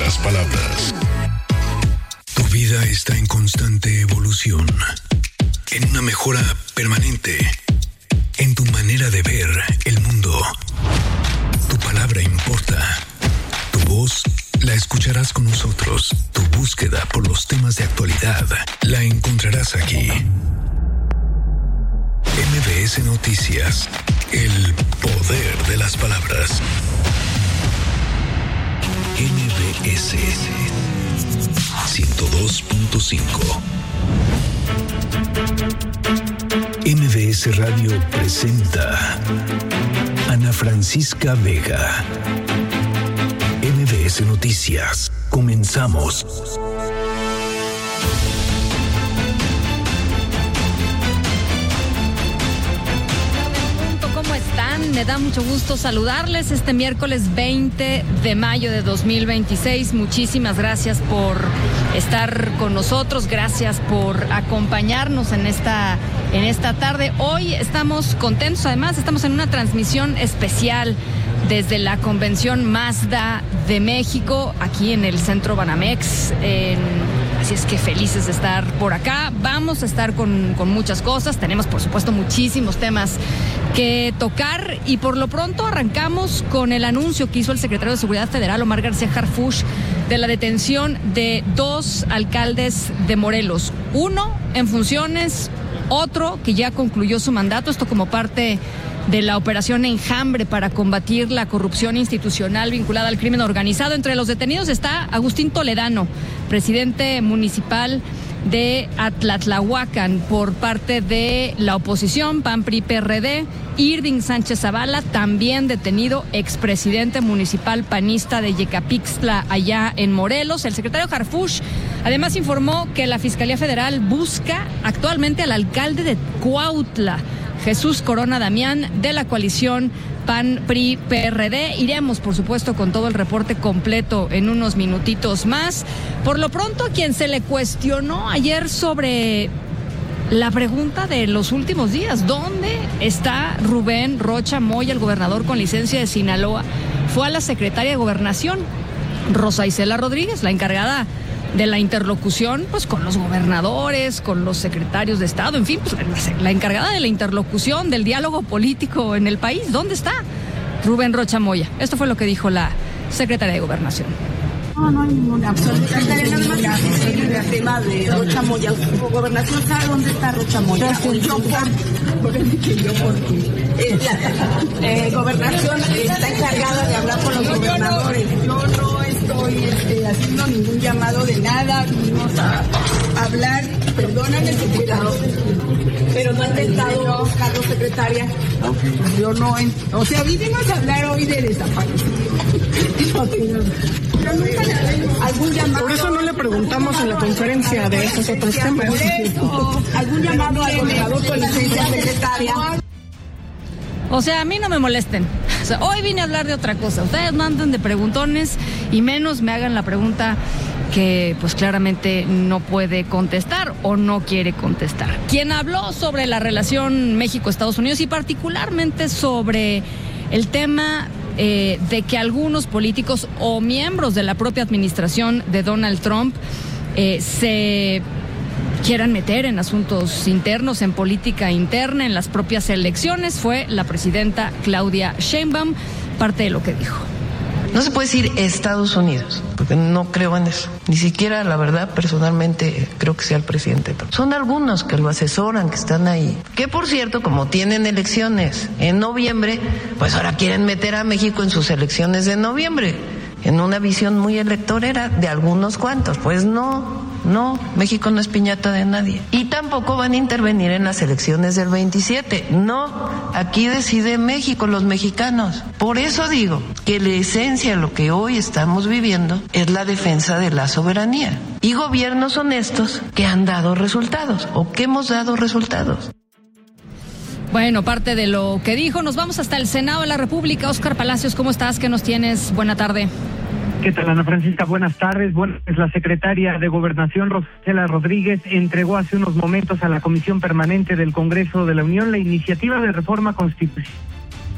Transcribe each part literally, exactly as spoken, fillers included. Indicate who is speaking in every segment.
Speaker 1: las palabras. Tu vida está en constante evolución, en una mejora permanente, en tu manera de ver el mundo. Tu palabra importa. Tu voz la escucharás con nosotros. Tu búsqueda por los temas de actualidad la encontrarás aquí. M B S Noticias, el poder de las palabras. M B S ciento dos punto cinco. M B S Radio presenta Ana Francisca Vega. M B S Noticias. Comenzamos.
Speaker 2: ¿Cómo están? Me da mucho gusto saludarles este miércoles veinte de mayo de dos mil veintiséis. Muchísimas gracias por estar con nosotros, gracias por acompañarnos en esta, en esta tarde. Hoy estamos contentos, además estamos en una transmisión especial desde la Convención Mazda de México, aquí en el Centro Banamex. En, así es que felices de estar por acá. Vamos a estar con, con muchas cosas. Tenemos, por supuesto, muchísimos temas que tocar y por lo pronto arrancamos con el anuncio que hizo el secretario de Seguridad Federal, Omar García Harfuch, de la detención de dos alcaldes de Morelos. Uno en funciones, otro que ya concluyó su mandato, esto como parte de la operación Enjambre para combatir la corrupción institucional vinculada al crimen organizado. Entre los detenidos está Agustín Toledano, presidente municipal de Atlatlahuacan por parte de la oposición, P A N, P R I, P R D. Irving Sánchez Zavala, también detenido, expresidente municipal panista de Yecapixtla, allá en Morelos. El secretario Harfuch además informó que la Fiscalía Federal busca actualmente al alcalde de Cuautla, Jesús Corona Damián, de la coalición P A N, P R I, P R D. Iremos, por supuesto, con todo el reporte completo en unos minutitos más. Por lo pronto, a quien se le cuestionó ayer sobre la pregunta de los últimos días, ¿dónde está Rubén Rocha Moya, el gobernador con licencia de Sinaloa? Fue a la secretaria de Gobernación, Rosa Isela Rodríguez, la encargada de la interlocución pues con los gobernadores, con los secretarios de Estado, en fin, pues la, la encargada de la interlocución, del diálogo político en el país. ¿Dónde está Rubén Rocha Moya? Esto fue lo que dijo la secretaria de Gobernación.
Speaker 3: No, no hay ninguna, absolutamente ninguna. El tema de Rocha Moya, Gobernación sabe dónde está Rocha Moya. Yo por, que yo porque eh, la eh, Gobernación está encargada de hablar con los gobernadores. Yo no estoy este, haciendo ningún llamado de nada. Vinimos a, a hablar, perdóname, secretario, pero no he intentado buscarlo, secretaria. Yo no, o sea, vinimos a hablar hoy de desaparecidos. No tengo ¿algún llamado?
Speaker 4: Por eso no le preguntamos en la conferencia de esos otros temas.
Speaker 3: ¿Algún llamado al gobernador con licencia, secretaria?
Speaker 2: O sea, a mí no me molesten. O sea, hoy vine a hablar de otra cosa. Ustedes no anden de preguntones y menos me hagan la pregunta que pues claramente no puede contestar o no quiere contestar. Quien habló sobre la relación México-Estados Unidos y particularmente sobre el tema Eh, de que algunos políticos o miembros de la propia administración de Donald Trump eh, se quieran meter en asuntos internos, en política interna, en las propias elecciones, fue la presidenta Claudia Sheinbaum, parte de lo que dijo.
Speaker 5: No se puede decir Estados Unidos, porque no creo en eso. Ni siquiera, la verdad, personalmente creo que sea el presidente. Son algunos que lo asesoran, que están ahí. Que, por cierto, como tienen elecciones en noviembre, pues ahora quieren meter a México en sus elecciones de noviembre, en una visión muy electorera de algunos cuantos. Pues no, no, México no es piñata de nadie. Y tampoco van a intervenir en las elecciones del veintisiete. No, aquí decide México, los mexicanos. Por eso digo que la esencia de lo que hoy estamos viviendo es la defensa de la soberanía. Y gobiernos honestos que han dado resultados o que hemos dado resultados.
Speaker 2: Bueno, parte de lo que dijo. Nos vamos hasta el Senado de la República. Óscar Palacios, ¿cómo estás? ¿Qué nos tienes? Buena tarde.
Speaker 6: ¿Qué tal, Ana Francisca? Buenas tardes. Bueno, pues la secretaria de Gobernación, Rosa Isela Rodríguez, entregó hace unos momentos a la Comisión Permanente del Congreso de la Unión la iniciativa de reforma constitucional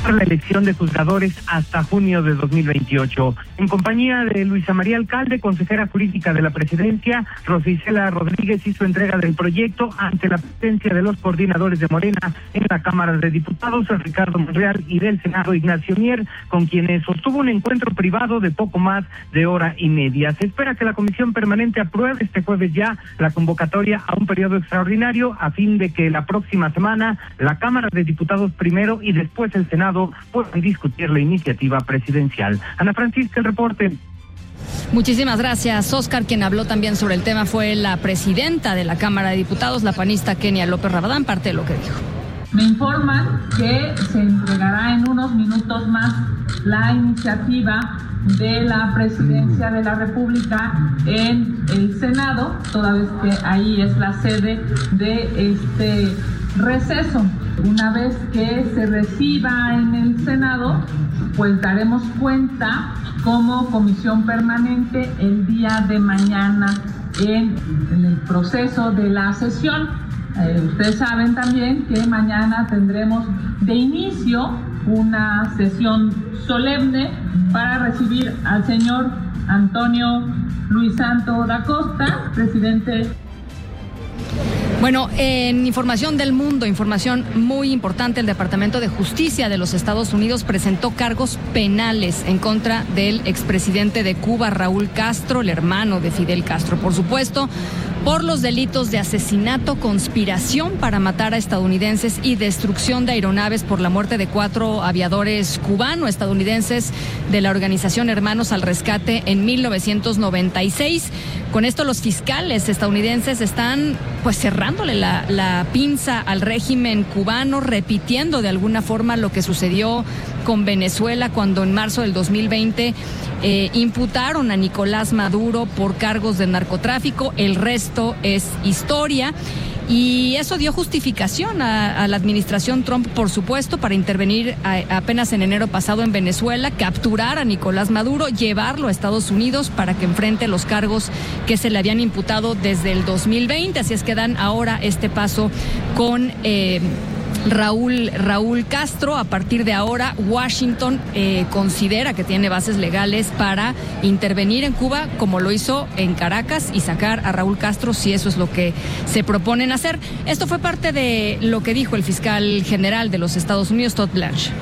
Speaker 6: para la elección de juzgadores hasta junio de dos mil veintiocho. En compañía de Luisa María Alcalde, consejera jurídica de la presidencia, Rosa Isela Rodríguez hizo entrega del proyecto ante la presencia de los coordinadores de Morena en la Cámara de Diputados, Ricardo Monreal, y del Senado, Ignacio Mier, con quienes sostuvo un encuentro privado de poco más de hora y media. Se espera que la Comisión Permanente apruebe este jueves ya la convocatoria a un periodo extraordinario a fin de que la próxima semana la Cámara de Diputados primero y después el Senado puedan discutir la iniciativa presidencial. Ana Francisca, el reporte.
Speaker 2: Muchísimas gracias, Oscar. Quien habló también sobre el tema fue la presidenta de la Cámara de Diputados, la panista Kenia López Rabadán, parte de lo que dijo.
Speaker 7: Me informan que se entregará en unos minutos más la iniciativa de la Presidencia de la República en el Senado, toda vez que ahí es la sede de este receso. Una vez que se reciba en el Senado, pues daremos cuenta como comisión permanente el día de mañana en, en el proceso de la sesión. Eh, ustedes saben también que mañana tendremos de inicio una sesión solemne para recibir al señor Antonio Luis Santo da Costa, presidente.
Speaker 2: Bueno, en información del mundo, información muy importante, el Departamento de Justicia de los Estados Unidos presentó cargos penales en contra del expresidente de Cuba, Raúl Castro, el hermano de Fidel Castro, por supuesto, por los delitos de asesinato, conspiración para matar a estadounidenses y destrucción de aeronaves por la muerte de cuatro aviadores cubano-estadounidenses de la organización Hermanos al Rescate en mil novecientos noventa y seis. Con esto los fiscales estadounidenses están pues cerrándole la, la pinza al régimen cubano, repitiendo de alguna forma lo que sucedió con Venezuela cuando en marzo del dos mil veinte eh, imputaron a Nicolás Maduro por cargos de narcotráfico. El resto es historia. Y eso dio justificación a, a la administración Trump, por supuesto, para intervenir a, apenas en enero pasado en Venezuela, capturar a Nicolás Maduro, llevarlo a Estados Unidos para que enfrente los cargos que se le habían imputado desde el dos mil veinte. Así es que dan ahora este paso con eh, Raúl, Raúl Castro. A partir de ahora, Washington eh, considera que tiene bases legales para intervenir en Cuba, como lo hizo en Caracas, y sacar a Raúl Castro si eso es lo que se proponen hacer. Esto fue parte de lo que dijo el fiscal general de los Estados Unidos, Todd Blanche.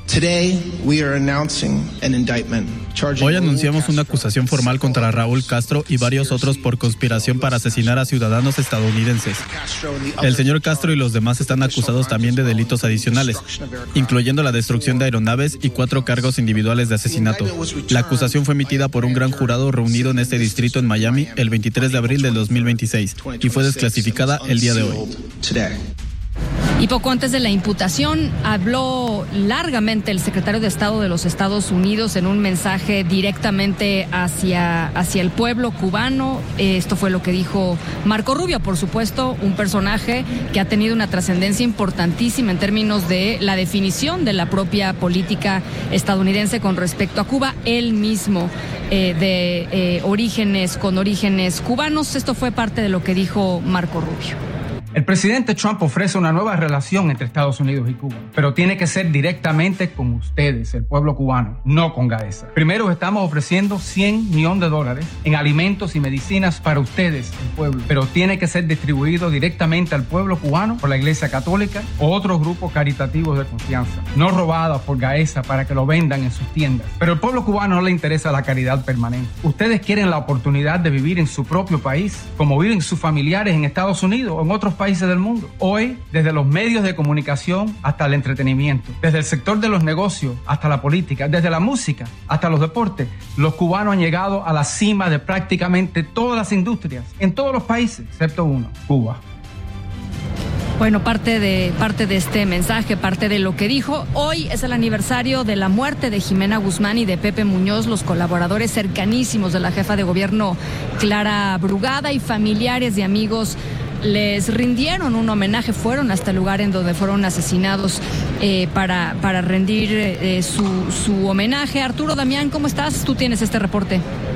Speaker 8: Hoy anunciamos una acusación formal contra Raúl Castro y varios otros por conspiración para asesinar a ciudadanos estadounidenses. El señor Castro y los demás están acusados también de delitos adicionales, incluyendo la destrucción de aeronaves y cuatro cargos individuales de asesinato. La acusación fue emitida por un gran jurado reunido en este distrito en Miami el veintitrés de abril del dos mil veintiséis y fue desclasificada el día de hoy.
Speaker 2: Y poco antes de la imputación, habló largamente el secretario de Estado de los Estados Unidos en un mensaje directamente hacia, hacia el pueblo cubano. Esto fue lo que dijo Marco Rubio, por supuesto, un personaje que ha tenido una trascendencia importantísima en términos de la definición de la propia política estadounidense con respecto a Cuba, él mismo eh, de eh, orígenes, con orígenes cubanos. Esto fue parte de lo que dijo Marco Rubio.
Speaker 9: El presidente Trump ofrece una nueva relación entre Estados Unidos y Cuba, pero tiene que ser directamente con ustedes, el pueblo cubano, no con Gaesa. Primero, estamos ofreciendo cien millones de dólares en alimentos y medicinas para ustedes, el pueblo, pero tiene que ser distribuido directamente al pueblo cubano por la Iglesia Católica o otros grupos caritativos de confianza, no robados por Gaesa para que lo vendan en sus tiendas. Pero al pueblo cubano no le interesa la caridad permanente. Ustedes quieren la oportunidad de vivir en su propio país, como viven sus familiares en Estados Unidos o en otros países países del mundo. Hoy, desde los medios de comunicación hasta el entretenimiento, desde el sector de los negocios hasta la política, desde la música hasta los deportes, los cubanos han llegado a la cima de prácticamente todas las industrias, en todos los países, excepto uno, Cuba.
Speaker 2: Bueno, parte de, parte de este mensaje, parte de lo que dijo. Hoy es el aniversario de la muerte de Jimena Guzmán y de Pepe Muñoz, los colaboradores cercanísimos de la jefa de gobierno Clara Brugada, y familiares y amigos les rindieron un homenaje, fueron hasta el lugar en donde fueron asesinados eh, para, para rendir eh, su, su homenaje. Arturo Damián, ¿cómo estás? Tú tienes este reporte.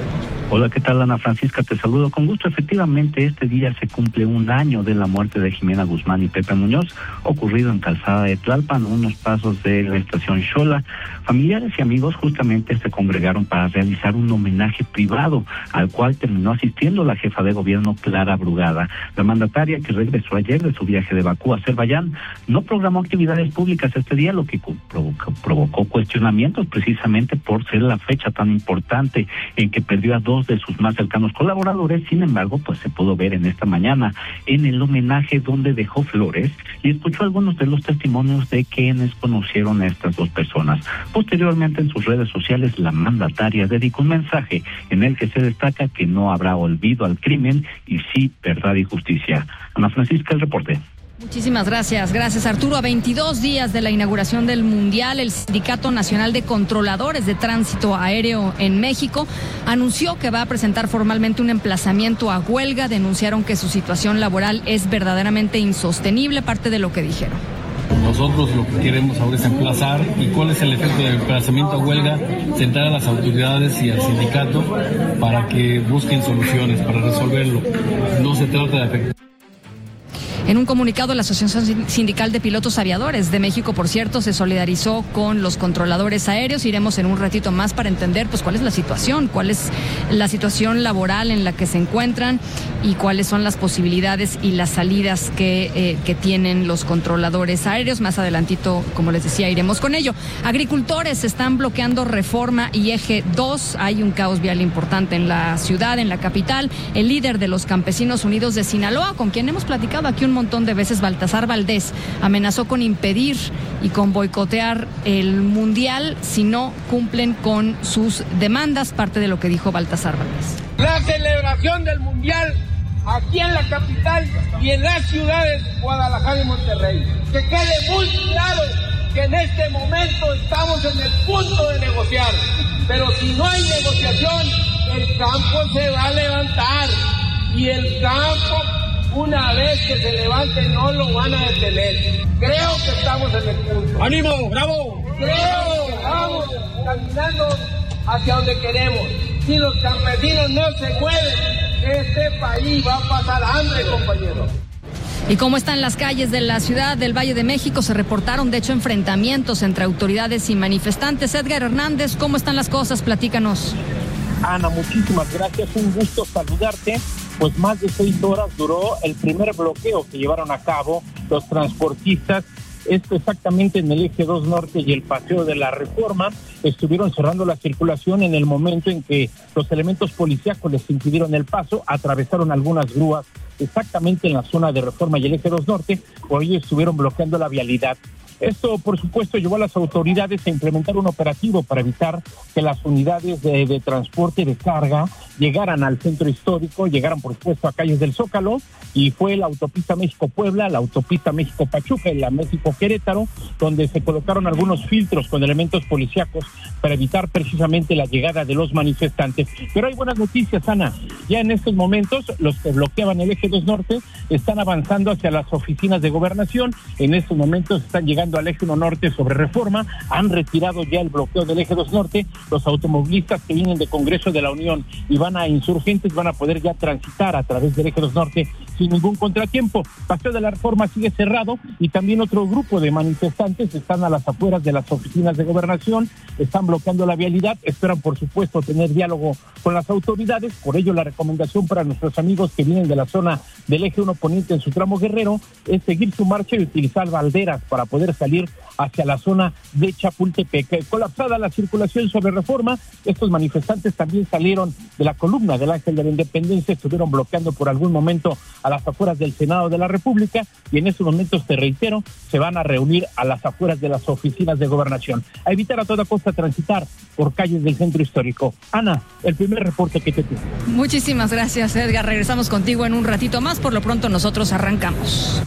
Speaker 10: Hola, ¿qué tal, Ana Francisca? Te saludo con gusto. Efectivamente, este día se cumple un año de la muerte de Jimena Guzmán y Pepe Muñoz, ocurrido en Calzada de Tlalpan, unos pasos de la estación Xola. Familiares y amigos justamente se congregaron para realizar un homenaje privado, al cual terminó asistiendo la jefa de gobierno, Clara Brugada. La mandataria, que regresó ayer de su viaje de Bakú a Azerbaiyán, no programó actividades públicas este día, lo que provocó, provocó cuestionamientos precisamente por ser la fecha tan importante en que perdió a dos de sus más cercanos colaboradores. Sin embargo, pues se pudo ver en esta mañana en el homenaje donde dejó flores y escuchó algunos de los testimonios de quienes conocieron a estas dos personas. Posteriormente, en sus redes sociales, la mandataria dedicó un mensaje en el que se destaca que no habrá olvido al crimen y sí verdad y justicia. Ana Francisca, el reporte.
Speaker 2: Muchísimas gracias, gracias Arturo. A veintidós días de la inauguración del Mundial, el Sindicato Nacional de Controladores de Tránsito Aéreo en México anunció que va a presentar formalmente un emplazamiento a huelga. Denunciaron que su situación laboral es verdaderamente insostenible, parte de lo que dijeron.
Speaker 11: Nosotros lo que queremos ahora es emplazar. ¿Y cuál es el efecto del emplazamiento a huelga? Sentar a las autoridades y al sindicato para que busquen soluciones para resolverlo. No se trata de afectar.
Speaker 2: En un comunicado, la Asociación Sindical de Pilotos Aviadores de México, por cierto, se solidarizó con los controladores aéreos. Iremos en un ratito más para entender pues cuál es la situación, cuál es la situación laboral en la que se encuentran y cuáles son las posibilidades y las salidas que, eh, que tienen los controladores aéreos. Más adelantito, como les decía, iremos con ello. Agricultores están bloqueando Reforma y Eje dos. Hay un caos vial importante en la ciudad, en la capital. El líder de los Campesinos Unidos de Sinaloa, con quien hemos platicado aquí un montón de veces, Baltasar Valdés, amenazó con impedir y con boicotear el Mundial si no cumplen con sus demandas, parte de lo que dijo Baltasar Valdés.
Speaker 12: La celebración del Mundial aquí en la capital y en las ciudades Guadalajara y Monterrey. Que quede muy claro que en este momento estamos en el punto de negociar, pero si no hay negociación, el campo se va a levantar y el campo, una vez que se levante, no lo van a detener. Creo que estamos en el punto. ¡Ánimo! ¡Bravo! Creo que estamos caminando hacia donde queremos. Si los campesinos no se mueven, este país va a pasar hambre, compañeros.
Speaker 2: ¿Y cómo están las calles de la ciudad del Valle de México? Se reportaron, de hecho, enfrentamientos entre autoridades y manifestantes. Edgar Hernández, ¿cómo están las cosas? Platícanos.
Speaker 13: Ana, muchísimas gracias. Un gusto saludarte. Pues más de seis horas duró el primer bloqueo que llevaron a cabo los transportistas. Esto exactamente en el Eje dos Norte y el Paseo de la Reforma. Estuvieron cerrando la circulación en el momento en que los elementos policíacos les impidieron el paso, atravesaron algunas grúas exactamente en la zona de Reforma y el Eje dos Norte, por ello estuvieron bloqueando la vialidad. Esto, por supuesto, llevó a las autoridades a implementar un operativo para evitar que las unidades de, de transporte de carga llegaran al centro histórico, llegaran, por supuesto, a calles del Zócalo, y fue la autopista México-Puebla, la autopista México-Pachuca y la México-Querétaro, donde se colocaron algunos filtros con elementos policíacos para evitar precisamente la llegada de los manifestantes. Pero hay buenas noticias, Ana. Ya en estos momentos, los que bloqueaban el Eje dos Norte están avanzando hacia las oficinas de gobernación. En estos momentos están llegando al Eje uno Norte sobre Reforma, han retirado ya el bloqueo del Eje dos Norte. Los automovilistas que vienen de Congreso de la Unión y van a Insurgentes van a poder ya transitar a través del Eje dos Norte sin ningún contratiempo. Paseo de la Reforma sigue cerrado y también otro grupo de manifestantes están a las afueras de las oficinas de gobernación, están bloqueando la vialidad, esperan por supuesto tener diálogo con las autoridades. Por ello la recomendación para nuestros amigos que vienen de la zona del Eje uno Poniente en su tramo Guerrero es seguir su marcha y utilizar balderas para poder salir hacia la zona de Chapultepec. Colapsada la circulación sobre Reforma, estos manifestantes también salieron de la columna del Ángel de la Independencia, estuvieron bloqueando por algún momento a las afueras del Senado de la República y en estos momentos, te reitero, se van a reunir a las afueras de las oficinas de gobernación, a evitar a toda costa transitar por calles del centro histórico. Ana, el primer reporte que te tengo.
Speaker 2: Muchísimas gracias, Edgar. Regresamos contigo en un ratito más. Por lo pronto nosotros arrancamos.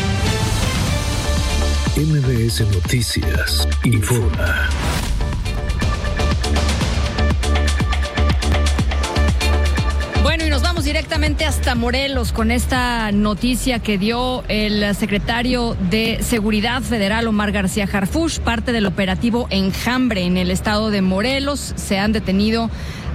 Speaker 1: M B S Noticias informa.
Speaker 2: Bueno, y nos vamos directamente hasta Morelos con esta noticia que dio el secretario de Seguridad Federal, Omar García Harfuch, parte del operativo Enjambre en el estado de Morelos. Se han detenido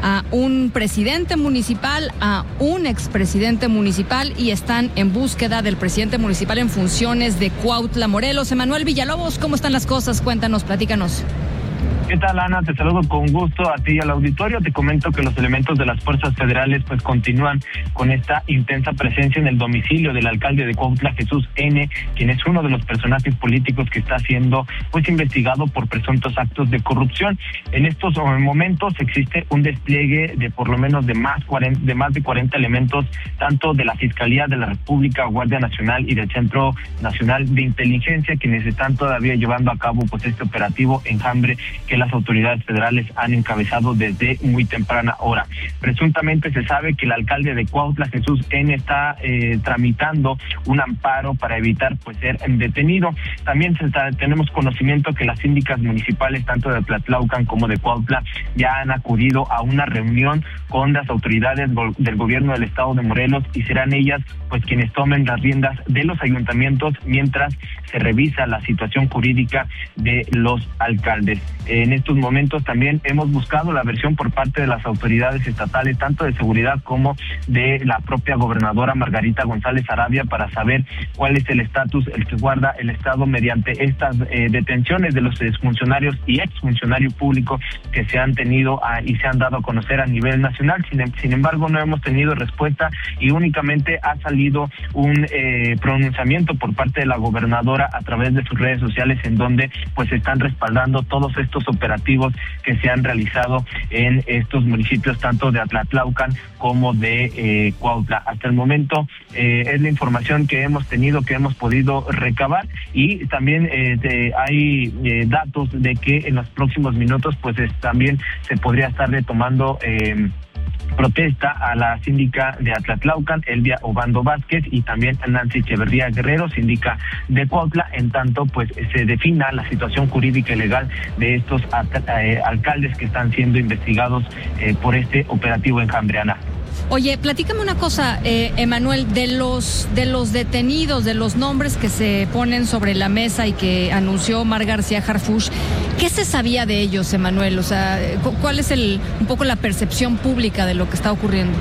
Speaker 2: a un presidente municipal, a un expresidente municipal y están en búsqueda del presidente municipal en funciones de Cuautla, Morelos. Emanuel Villalobos, ¿cómo están las cosas? Cuéntanos, platícanos.
Speaker 14: ¿Qué tal, Ana? Te saludo con gusto a ti y al auditorio. Te comento que los elementos de las fuerzas federales pues continúan con esta intensa presencia en el domicilio del alcalde de Cuautla, Jesús N., quien es uno de los personajes políticos que está siendo pues investigado por presuntos actos de corrupción. En estos momentos existe un despliegue de por lo menos de más, de más de cuarenta elementos, tanto de la Fiscalía de la República, Guardia Nacional y del Centro Nacional de Inteligencia, quienes están todavía llevando a cabo pues este operativo Enjambre que las autoridades federales han encabezado desde muy temprana hora. Presuntamente se sabe que el alcalde de Cuautla, Jesús N., está eh, tramitando un amparo para evitar pues ser detenido. También se está, tenemos conocimiento que las síndicas municipales, tanto de Tlatlaucan como de Cuautla, ya han acudido a una reunión con las autoridades go- del gobierno del estado de Morelos y serán ellas pues quienes tomen las riendas de los ayuntamientos mientras se revisa la situación jurídica de los alcaldes. En estos momentos también hemos buscado la versión por parte de las autoridades estatales, tanto de seguridad como de la propia gobernadora Margarita González Arabia, para saber cuál es el estatus el que guarda el Estado mediante estas eh, detenciones de los exfuncionarios y exfuncionarios públicos que se han tenido a, y se han dado a conocer a nivel nacional. Sin, sin embargo, no hemos tenido respuesta y únicamente ha salido un eh, pronunciamiento por parte de la gobernadora a través de sus redes sociales, en donde pues están respaldando todos estos operativos que se han realizado en estos municipios, tanto de Atlatlaucan como de eh, Cuautla. Hasta el momento eh, es la información que hemos tenido, que hemos podido recabar, y también eh, de, hay eh, datos de que en los próximos minutos pues es, también se podría estar retomando eh, protesta a la síndica de Atlatlaucan, Elvia Obando Vázquez, y también a Nancy Echeverría Guerrero, síndica de Cuautla, en tanto pues se defina la situación jurídica y legal de estos eh, alcaldes que están siendo investigados eh, por este operativo Enjambre. Ana.
Speaker 2: Oye, platícame una cosa, eh, Emanuel, de los de los detenidos, de los nombres que se ponen sobre la mesa y que anunció Omar García Harfuch, ¿qué se sabía de ellos, Emanuel? O sea, ¿cuál es el un poco la percepción pública de lo que está ocurriendo?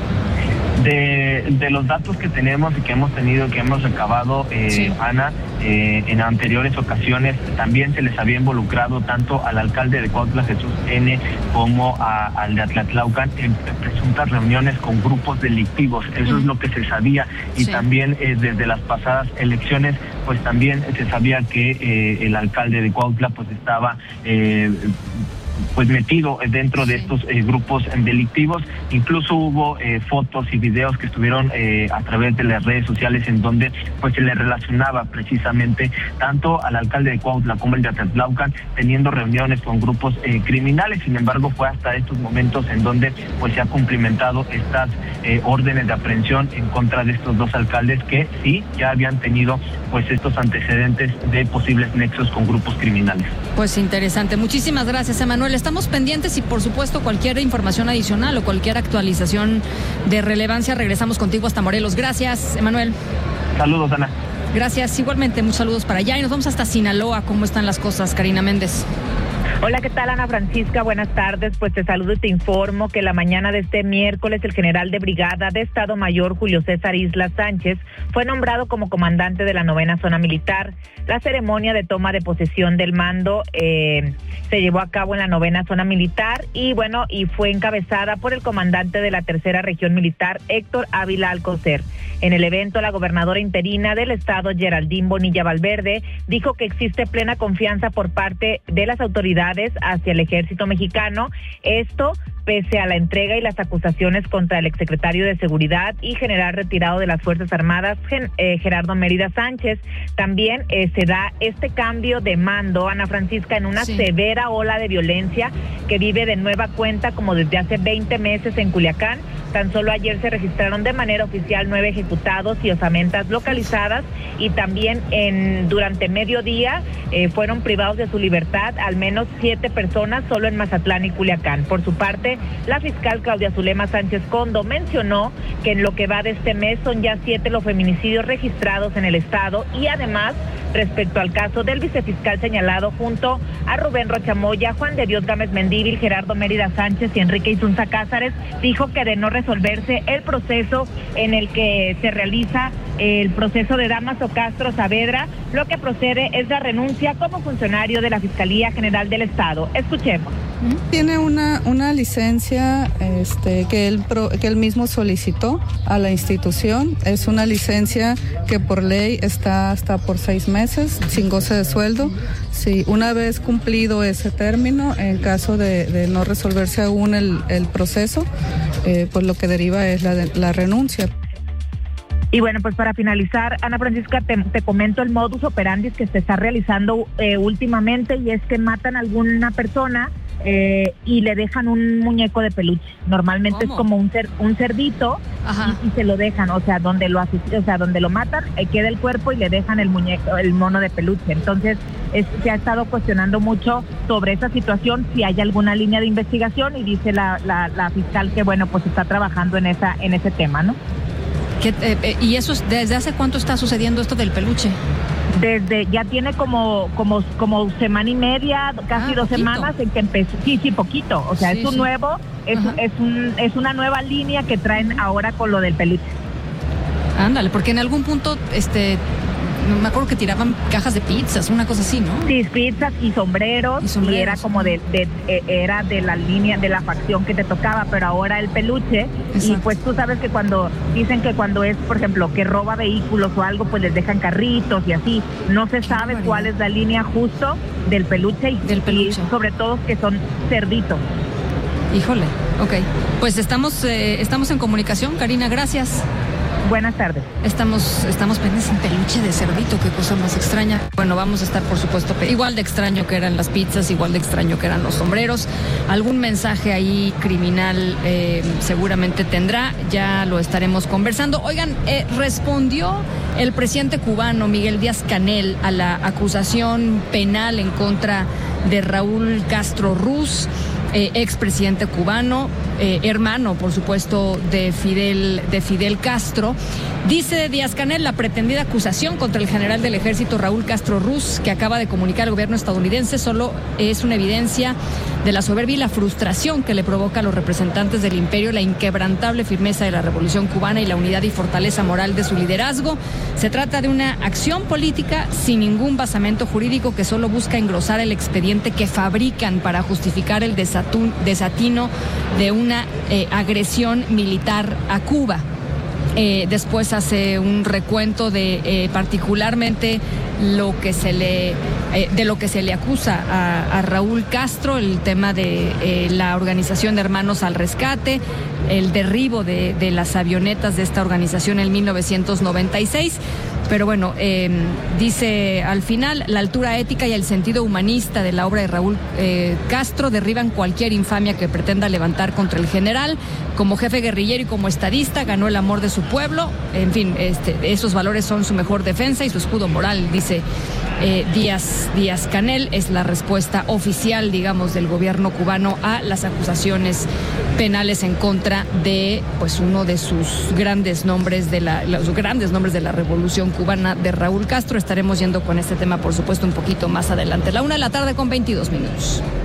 Speaker 14: De, de los datos que tenemos y que hemos tenido, que hemos recabado, eh, sí. Ana, eh, en anteriores ocasiones también se les había involucrado tanto al alcalde de Cuautla, Jesús N., como a, al de Atlatlaucan en presuntas reuniones con grupos delictivos. Eso mm. es lo que se sabía, y sí. también eh, desde las pasadas elecciones pues también se sabía que eh, el alcalde de Cuautla pues estaba eh, pues metido dentro de estos eh, grupos delictivos. Incluso hubo eh, fotos y videos que estuvieron eh, a través de las redes sociales en donde pues se le relacionaba precisamente tanto al alcalde de Cuautla como el de Atlatlaucan teniendo reuniones con grupos eh, criminales. Sin embargo, fue hasta estos momentos en donde pues se ha cumplimentado estas eh, órdenes de aprehensión en contra de estos dos alcaldes que sí ya habían tenido pues estos antecedentes de posibles nexos con grupos criminales.
Speaker 2: Pues interesante. Muchísimas gracias, Emanuel. Estamos pendientes y por supuesto cualquier información adicional o cualquier actualización de relevancia, regresamos contigo hasta Morelos. Gracias, Emanuel.
Speaker 14: Saludos, Ana.
Speaker 2: Gracias, igualmente, muchos saludos para allá y nos vamos hasta Sinaloa. ¿Cómo están las cosas, Karina Méndez?
Speaker 15: Hola, ¿qué tal, Ana Francisca? Buenas tardes. Pues te saludo y te informo que la mañana de este miércoles el general de brigada de Estado Mayor Julio César Isla Sánchez fue nombrado como comandante de la novena zona militar. La ceremonia de toma de posesión del mando eh, se llevó a cabo en la novena zona militar y bueno, y fue encabezada por el comandante de la tercera región militar, Héctor Ávila Alcocer. En el evento, la gobernadora interina del estado, Geraldine Bonilla Valverde, dijo que existe plena confianza por parte de las autoridades hacia el ejército mexicano, esto pese a la entrega y las acusaciones contra el exsecretario de Seguridad y general retirado de las Fuerzas Armadas, eh, Gerardo Mérida Sánchez. También eh, se da este cambio de mando, Ana Francisca, en una sí. severa ola de violencia que vive de nueva cuenta como desde hace veinte meses en Culiacán. Tan solo ayer se registraron de manera oficial nueve ejecutados y osamentas localizadas, y también en durante mediodía eh, fueron privados de su libertad al menos siete personas solo en Mazatlán y Culiacán. Por su parte, la fiscal Claudia Zulema Sánchez Condo mencionó que en lo que va de este mes son ya siete los feminicidios registrados en el estado, y además respecto al caso del vicefiscal señalado junto a Rubén Rocha Moya, Juan de Dios Gámez Mendívil, Gerardo Mérida Sánchez y Enrique Isunza Cázares, dijo que de no resolverse el proceso en el que se realiza el proceso de Dámaso Castro Saavedra, lo que procede es la renuncia como funcionario de la Fiscalía General del Estado. Escuchemos.
Speaker 16: Tiene una, una licencia este, que, él pro, que él mismo solicitó a la institución. Es una licencia que por ley está hasta por seis meses, sin goce de sueldo. Sí, una vez cumplido ese término, en caso de, de no resolverse aún el, el proceso, eh, pues lo que deriva es la, de, la renuncia.
Speaker 15: Y bueno, pues para finalizar, Ana Francisca, te, te comento el modus operandi que se está realizando eh, últimamente, y es que matan a alguna persona eh, y le dejan un muñeco de peluche. Normalmente ¿Cómo? es como un cer, un cerdito y, y se lo dejan, o sea, donde lo o sea, donde lo matan, eh, queda el cuerpo y le dejan el muñeco, el mono de peluche. Entonces, es, se ha estado cuestionando mucho sobre esa situación, si hay alguna línea de investigación, y dice la, la, la fiscal que bueno, pues está trabajando en esa, en ese tema, ¿no?
Speaker 2: ¿Qué, eh, ¿Y eso desde hace cuánto está sucediendo esto del peluche?
Speaker 15: Desde, ya tiene como como como semana y media, casi ah, dos poquito. semanas en que empezó. Sí, sí, poquito. O sea, sí, es un sí. nuevo, es, es un es una nueva línea que traen ahora con lo del peluche.
Speaker 2: Ándale, porque en algún punto, este, me acuerdo que tiraban cajas de pizzas, una cosa así, ¿no?
Speaker 15: Sí, pizzas y sombreros, y, sombreros, y era como de, de, de era de la línea, de la facción que te tocaba, pero ahora el peluche. Exacto. Y pues tú sabes que cuando dicen que cuando es, por ejemplo, que roba vehículos o algo, pues les dejan carritos y así, no se sabe cuál es la línea justo del peluche y, del peluche. y sobre todo que son cerditos.
Speaker 2: Híjole, ok. Pues estamos, eh, estamos en comunicación, Karina, gracias.
Speaker 15: Buenas tardes.
Speaker 2: Estamos, estamos pendientes en peluche de cerdito, qué cosa más extraña. Bueno, vamos a estar, por supuesto, igual de extraño que eran las pizzas, igual de extraño que eran los sombreros. Algún mensaje ahí criminal eh, seguramente tendrá, ya lo estaremos conversando. Oigan, eh, respondió el presidente cubano Miguel Díaz-Canel a la acusación penal en contra de Raúl Castro Ruz, Eh, expresidente cubano, eh, hermano, por supuesto, de Fidel, de Fidel Castro. Dice Díaz-Canel, la pretendida acusación contra el general del ejército Raúl Castro Ruz, que acaba de comunicar al gobierno estadounidense, solo es una evidencia de la soberbia y la frustración que le provoca a los representantes del imperio la inquebrantable firmeza de la revolución cubana y la unidad y fortaleza moral de su liderazgo. Se trata de una acción política sin ningún basamento jurídico que solo busca engrosar el expediente que fabrican para justificar el desastre desatino de una eh, agresión militar a Cuba. Eh, después hace un recuento de eh, particularmente lo que se le eh, de lo que se le acusa a, a Raúl Castro, el tema de eh, la organización de Hermanos al Rescate, el derribo de, de las avionetas de esta organización en mil novecientos noventa y seis. Pero bueno, eh, dice al final, la altura ética y el sentido humanista de la obra de Raúl eh, Castro derriban cualquier infamia que pretenda levantar contra el general. Como jefe guerrillero y como estadista, ganó el amor de su pueblo. En fin, este, esos valores son su mejor defensa y su escudo moral, dice eh, Díaz, Díaz-Canel. Es la respuesta oficial, digamos, del gobierno cubano a las acusaciones penales en contra de, pues, uno de sus grandes nombres de la, los grandes nombres de la revolución cubana, de Raúl Castro. Estaremos yendo con este tema, por supuesto, un poquito más adelante. La una de la tarde con veintidós minutos.